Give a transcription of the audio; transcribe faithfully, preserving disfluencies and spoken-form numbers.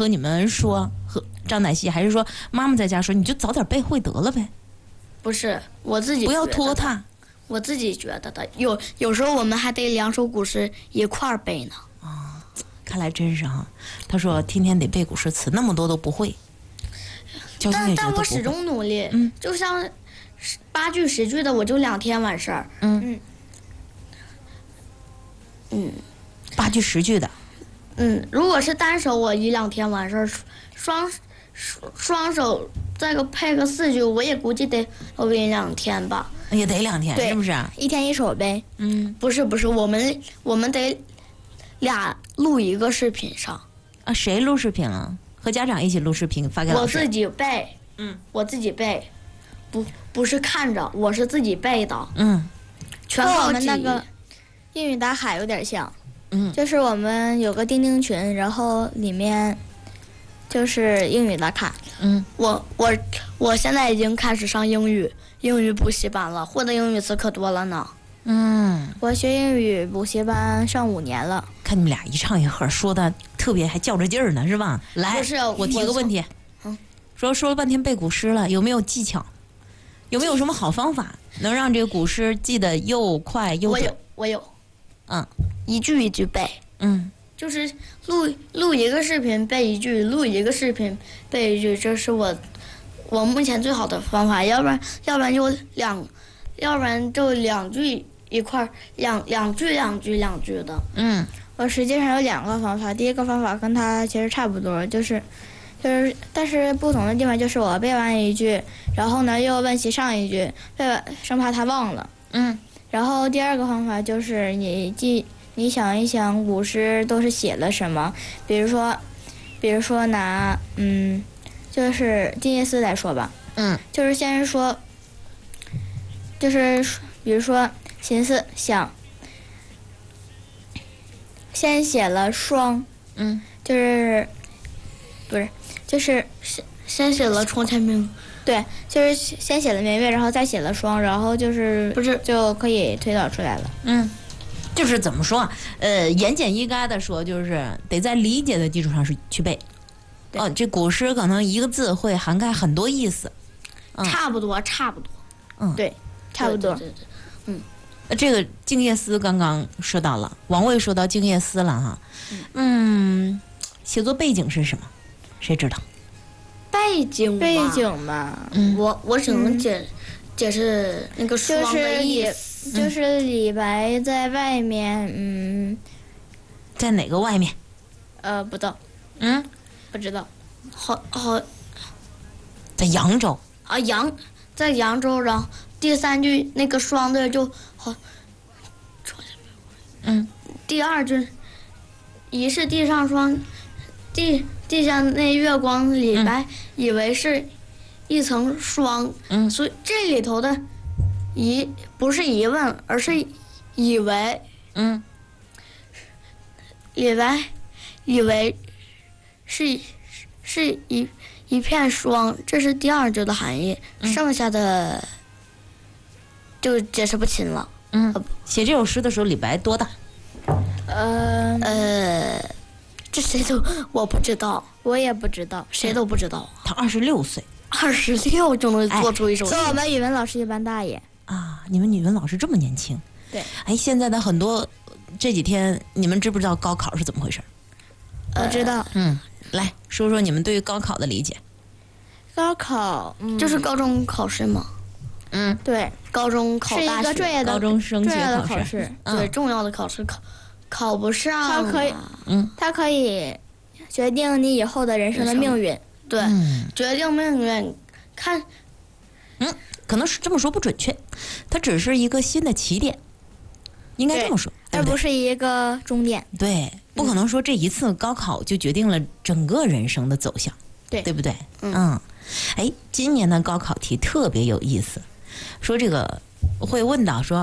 和你们说，和张乃希，还是说妈妈在家说，你就早点背会得了呗？ 不是我自己不要觉得的拖沓。 我自己觉得的，有有时候我们还得两首古诗一块儿背呢。 啊，看来真是哈。他说天天得背古诗词，那么多都不会。 但但我始终努力， 嗯， 就像八句十句的，我就两天完事儿。 嗯嗯嗯， 八句十句的。 嗯，如果是单手，我一两天完事儿；双双双手再个配个四句，我也估计得有一两天吧。 也得两天，是不是？ 一天一首呗。 嗯， 不是不是，我们我们得俩录一个视频上。 啊，谁录视频了？和家长一起录视频发给老师。 我自己背。 嗯， 我自己背，不不是看着，我是自己背的。 嗯， 全靠我们那个英语打卡有点像。 嗯， 就是我们有个钉钉群，然后里面就是英语打卡。 嗯， 我我我现在已经开始上英语英语补习班了，会的英语词可多了呢。 嗯， 我学英语补习班上五年了。 看你们俩一唱一和，说的特别还较着劲儿呢，是吧？来， 不是我提个问题。 嗯， 说说了半天背古诗了，有没有技巧？有没有什么好方法能让这个古诗记得又快又准？ 我有，我有。 嗯， 一句一句背。 嗯， 就是录录一个视频背一句，录一个视频背一句，这是我我目前最好的方法。要不然要不然就两，要不然就两句一块儿，两两句两句两句的。 嗯， 我实际上有两个方法，第一个方法跟他其实差不多，就是就是但是不同的地方就是我背完一句，然后呢又温习上一句，背完生怕他忘了。 嗯， 然后第二个方法就是你记。你想一想，古诗都是写了什么？比如说，比如说拿嗯，就是静夜思来说吧。 嗯， 就是先说，就是比如说寻思想，先写了霜。 嗯， 就是不是就是先先写了床前明。 对，就是先写了明月，然后再写了霜，然后就是不是就可以推导出来了。 嗯。就是怎么说啊？呃，言简意赅的说，就是得在理解的基础上是去背。哦，这古诗可能一个字会涵盖很多意思。 嗯、差不多，差不多。 嗯，对，差不多。 对对对，嗯。 这个《静夜思》刚刚说到了，王卫说到《静夜思》了哈。 嗯, 嗯，写作背景是什么？谁知道？ 背景背景嘛， 嗯， 我我只能解、嗯、解释那个霜的意思。 就是李白在外面，嗯， 在哪个外面？ 呃，不知道， 嗯， 不知道， 好好， 在扬州啊，扬在扬州，然后第三句那个霜的就好， 嗯， 第二句疑是地上霜，地地下那月光，李白以为是一层霜， 嗯， 所以这里头的。疑不是疑问，而是以为。 嗯， 李白以为是是一一片霜，这是第二句的含义， 嗯、 剩下的就解释不清了。 嗯，写这首诗的时候，李白多大？ 呃呃，这谁都我不知道， 我也不知道， 谁都不知道。 他二十六岁， 二十六就能做出一首诗， 跟我们语文老师一般大爷。 啊，你们语文老师这么年轻？ 对。 哎，现在的很多这几天，你们知不知道高考是怎么回事？ 我知道。 嗯，来说说你们对于高考的理解。 高考、嗯、 就是高中考试吗？ 嗯， 对， 高中考大学是一个重要的高中升学考考试， 嗯、 对，重要的考试考考不上， 它可以， 嗯， 它可以决定你以后的人生的命运。 对、 嗯， 决定命运，看。 嗯，可能是这么说不准确，它只是一个新的起点，应该这么说， 而不是一个终点。 对，不可能说这一次高考就决定了整个人生的走向， 对， 对不对？ 嗯， 嗯，哎，今年的高考题特别有意思，说这个会问到说。